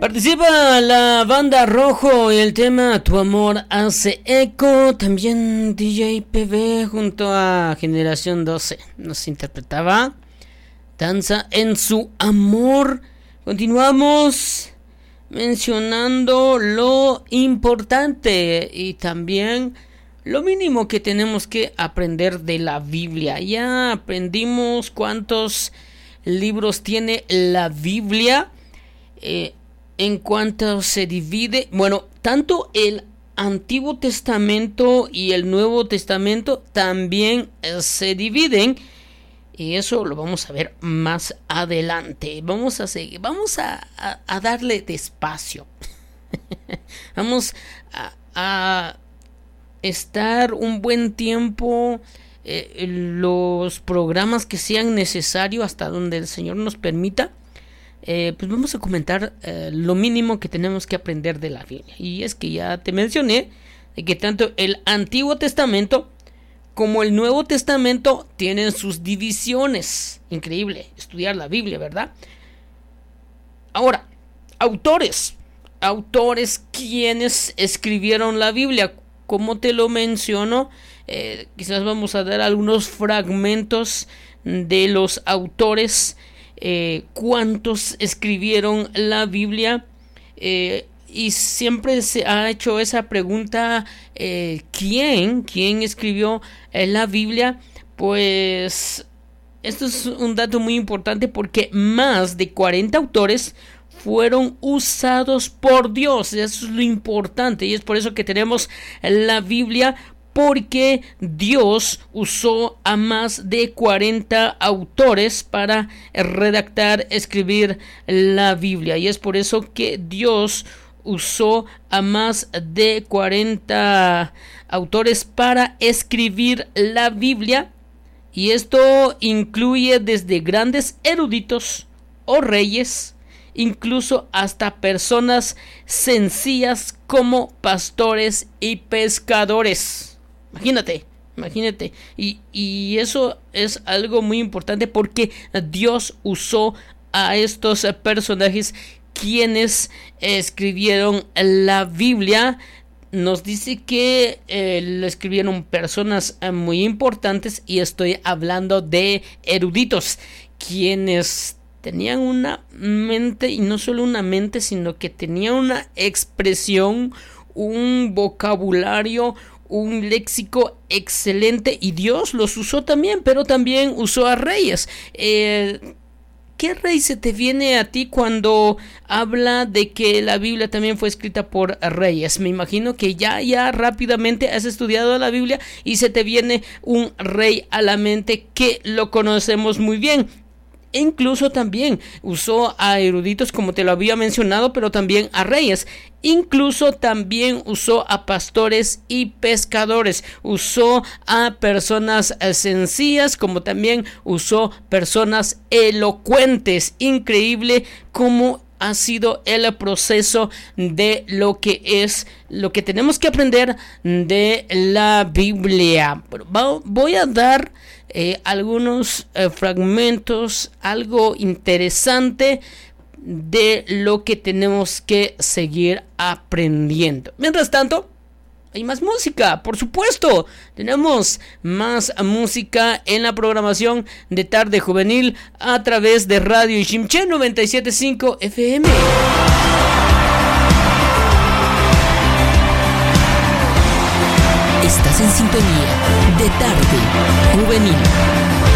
Participa la banda Rojo y el tema Tu amor hace eco. También DJ PB junto a Generación 12 nos interpretaba Danza en su amor. Continuamos mencionando lo importante y también lo mínimo que tenemos que aprender de la Biblia. Ya aprendimos cuántos libros tiene la Biblia, en cuanto se divide. Bueno, tanto el Antiguo Testamento y el Nuevo Testamento también se dividen. Y eso lo vamos a ver más adelante. Vamos a darle despacio. Vamos a estar un buen tiempo, los programas que sean necesarios hasta donde el Señor nos permita. Pues vamos a comentar lo mínimo que tenemos que aprender de la Biblia. Y es que ya te mencioné de que tanto el Antiguo Testamento como el Nuevo Testamento tienen sus divisiones. Increíble estudiar la Biblia, ¿verdad? Ahora, autores quienes escribieron la Biblia. Como te lo menciono, quizás vamos a dar algunos fragmentos de los autores, cuántos escribieron la Biblia, y siempre se ha hecho esa pregunta, ¿quién escribió la Biblia? Pues esto es un dato muy importante porque más de 40 autores fueron usados por Dios. Eso es lo importante y es por eso que tenemos la Biblia, porque Dios usó a más de 40 autores para redactar, escribir la Biblia, y es por eso que Dios usó a más de 40 autores para escribir la Biblia, y esto incluye desde grandes eruditos o reyes, incluso hasta personas sencillas como pastores y pescadores. Imagínate. Y eso es algo muy importante porque Dios usó a estos personajes quienes escribieron la Biblia. Nos dice que lo escribieron personas muy importantes, y estoy hablando de eruditos, quienes tenían una mente, y no solo una mente, sino que tenían una expresión, un vocabulario, un léxico excelente, y Dios los usó también, pero también usó a reyes. ¿Qué rey se te viene a ti cuando habla de que la Biblia también fue escrita por reyes? Me imagino que ya rápidamente has estudiado la Biblia y se te viene un rey a la mente que lo conocemos muy bien. Incluso también usó a eruditos, como te lo había mencionado, pero también a reyes. Incluso también usó a pastores y pescadores. Usó a personas sencillas, como también usó personas elocuentes. Increíble cómo ha sido el proceso de lo que tenemos que aprender de la Biblia. Voy a dar algunos fragmentos, algo interesante de lo que tenemos que seguir aprendiendo. Mientras tanto, hay más música, por supuesto. Tenemos más música en la programación de Tarde Juvenil a través de Radio Ishimché 97.5 FM. Estás en sintonía de Tarde Juvenil.